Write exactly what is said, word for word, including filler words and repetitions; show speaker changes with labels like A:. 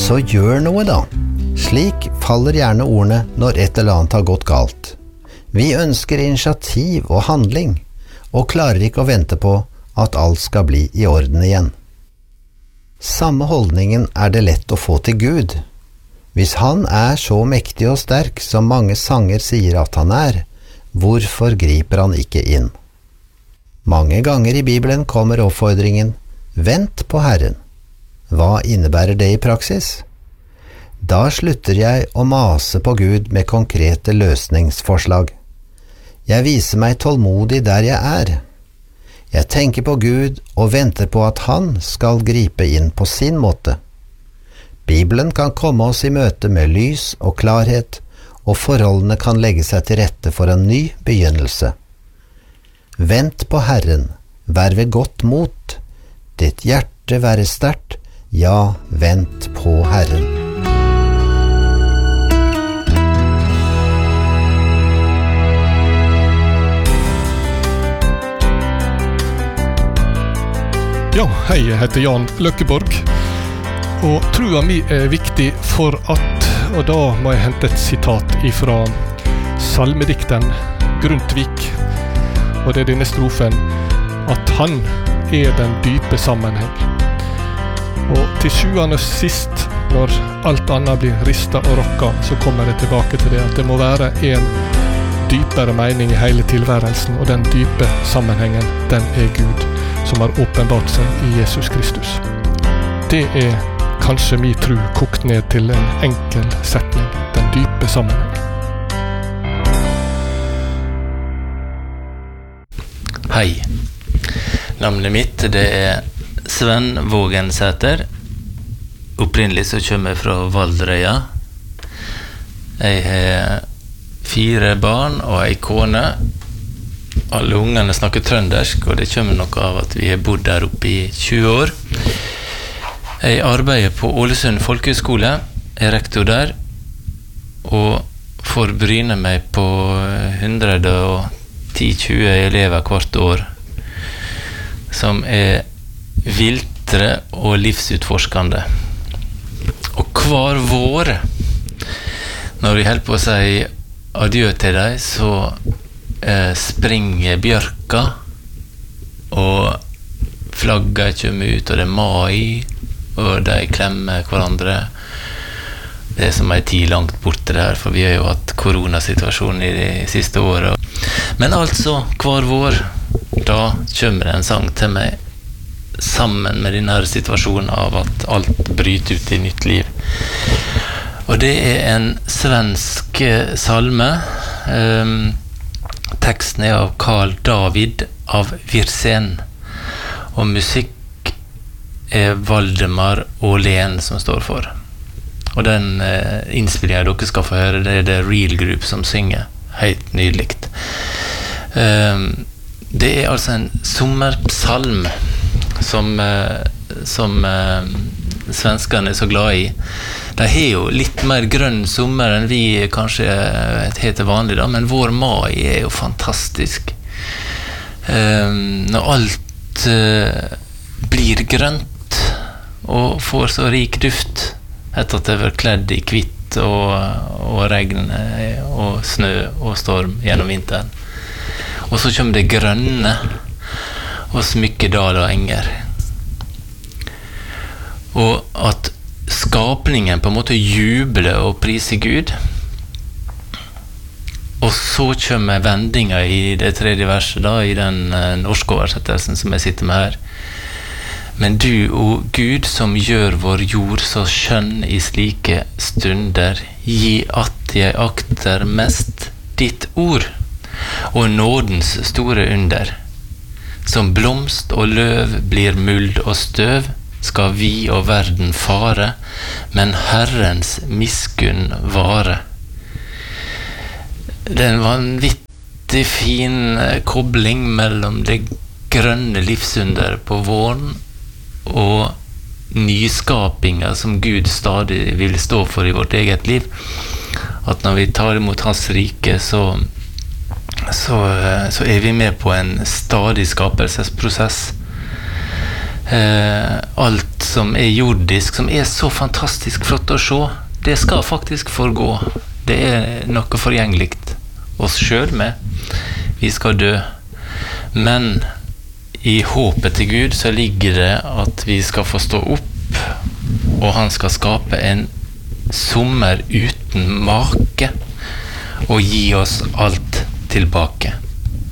A: Så gjør noe da. Slik faller gjerne ordene når et eller annet har gått galt. Vi ønsker initiativ og handling, og klarer ikke å vente på at alt skal bli i orden igjen. Samme holdningen er det lett å få til Gud. Hvis han er så mektig og sterk som mange sanger sier at han er, hvorfor griper han ikke inn? Mange ganger i Bibelen kommer oppfordringen, vent på Herren. Hva innebærer det i praksis? Da slutter jeg å mase på Gud med konkrete løsningsforslag. Jeg viser meg tålmodig der jeg er. Jeg tenker på Gud og venter på at han skal gripe inn på sin måte. Bibelen kan komme oss i møte med lys og klarhet, og forholdene kan legge seg til rette for en ny begynnelse. Vent på Herren, vær ved godt mot. Ditt hjerte være sterkt, ja, vent på Herren.
B: Ja, hei, jeg heter Jan Løkkeborg, og trua mi er viktig for at, og da må jeg hente et sitat ifra salmedikten Grundtvig, og det er denne strofen, at han er den dype sammenheng. Og til sjuende og sist, når alt annet blir ristet og rokket, så kommer jeg tilbake til det, at det må være en dypere mening i hele tilværelsen, og den dype sammenhengen, den er Gud, som har åpenbart seg i Jesus Kristus. Det er kanskje min tro kokt ned til en enkel setning, den dype sammenheng.
C: Hei, navnet mitt det er Sven Vågensæter. Opprinnelig så kommer jeg fra Valdreia. Jeg har fire barn og ei kone. Alle ungene snakker trøndersk, og det kommer nok av at vi har bodd der oppe i tjue år. Jeg arbeider på Ålesund Folkehøgskole, er rektor der, og får bryne meg på hundre og ti til tjue elever hvert år, som er viltre og livsutforskende. Og hver vår, når vi holder på å si adjø til deg, så eh, springer bjørka, og flagget kommer ut, og det er mai, og de klemmer hverandre. Det er som en tid langt borte der, for vi har jo hatt koronasituasjon i de siste årene. Men altså, hver vår, da kommer det en sang til meg, sammen med denne situasjonen av at alt bryter ut i nytt liv. Og det er en svensk salme. Um, teksten er av Carl David av Wirsen, og musikk er Valdemar Åhlén som står for. Og den uh, innspillingen dere skal få høre, det er The Real Group som synger. Helt nydelikt. Um, det er altså en sommerpsalm som, uh, som uh, svenskene er så glad i. De har jo litt mer grønn sommer enn vi kanskje har til vanlig, da, men vår mai er jo fantastisk. Um, når alt uh, blir grønt og får så rik duft, etter at det var kledd i kvitt og, og regn og snø og storm gjennom vinteren. Og så kommer det grønne og smykke dal og enger. Og at skapningen på en måte jubler og priser Gud. Og så kommer vendinga i det tredje verset da, i den uh, norske oversettelsen som jeg sitter med her. Men du, o Gud, som gjør vår jord så skjønn i slike stunder, gi at jeg akter mest ditt ord, og nådens store under. Som blomst og løv blir muld og støv, skal vi og verden fare, men Herrens miskunn vare. Det er en vanvittig fin kobling mellom det grønne livsunder på våren og nyskapinga som Gud stadig vil stå for i vårt eget liv. At når vi tar imot hans rike, så, så, så er vi med på en stadig skapelsesprosess. eh, alt som er jordisk, som er så fantastisk flott å se, det skal faktisk forgå. Det er noe forgjengelig oss selv med. Vi skal dø. Men i håpet til Gud så ligger det at vi skal få stå opp, og han skal skape en sommer uten make, og gi oss alt tilbake.